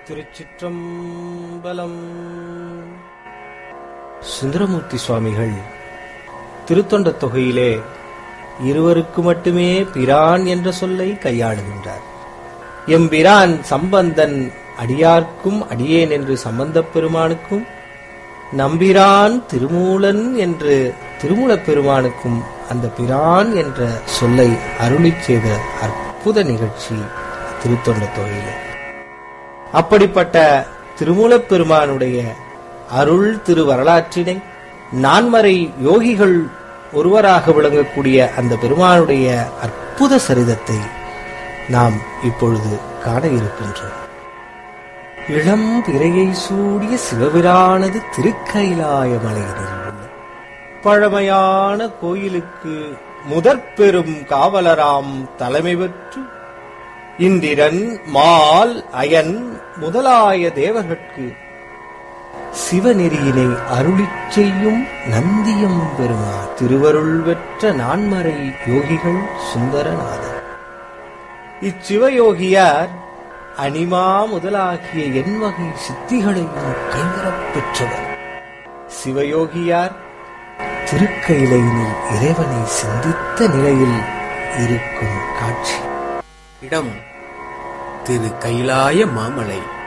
திருச்சிற்றம்பலம். சுந்தரமூர்த்தி சுவாமிகள் திருத்தொண்ட தொகையிலே இருவருக்கு மட்டுமே பிரான் என்ற சொல்லை கையாளுகின்றார். எம்பிரான் சம்பந்தன் அடியார்க்கும் அடியேன் என்று சம்பந்தப் பெருமானுக்கும், நம்பிரான் திருமூலன் என்று திருமூலப் பெருமானுக்கும் அந்த பிரான் என்ற சொல்லை அருளிச் செய்த அற்புத நிகழ்ச்சி திருத்தொண்ட தொகையிலே. அப்படிப்பட்ட திருமூலப் பெருமானுடைய அருள் திரு வரலாற்றினை நான்மறை யோகிகள் ஒருவராக விளங்கக்கூடிய அந்த பெருமானுடைய அற்புத சரிதத்தை நாம் இப்பொழுது காண இருக்கின்றோம். இளம் பிறையை சூடிய சிவபிரானது திருக்கைலாய மலையினில் உள்ள பழமையான கோயிலுக்கு முதற்பெரும் காவலராம் தலைமை பெற்று இந்திரன், மால், அயன் முதலாய தேவர்கட்கு சிவநெறியினை அருளிச் செய்யும் நந்தியம் பெருமான் திருவருள் பெற்ற நான்மறை யோகிகள் சுந்தரநாதர். இச்சிவயோகியார் அனிமா முதலாகிய எண்வகை சித்திகளையும் கைவரப் பெற்றவர். சிவயோகியார் திருக்கையிலையினில் இறைவனை சிந்தித்த நிலையில் இருக்கும் காட்சி. இடம் திரு கைலாய மாமலை.